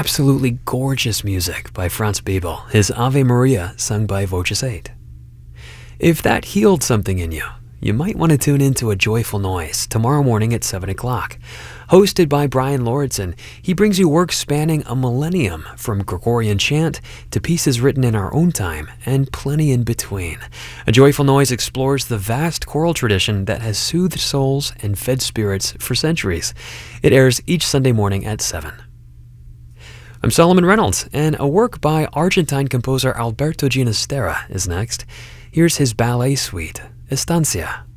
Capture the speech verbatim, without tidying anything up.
absolutely gorgeous music by Franz Biebel, his Ave Maria sung by Voces eight. If that healed something in you, you might want to tune into A Joyful Noise tomorrow morning at seven o'clock. Hosted by Brian Lordson, he brings you works spanning a millennium, from Gregorian chant to pieces written in our own time, and plenty in between. A Joyful Noise explores the vast choral tradition that has soothed souls and fed spirits for centuries. It airs each Sunday morning at seven. I'm Solomon Reynolds, and a work by Argentine composer Alberto Ginastera is next. Here's his ballet suite, Estancia.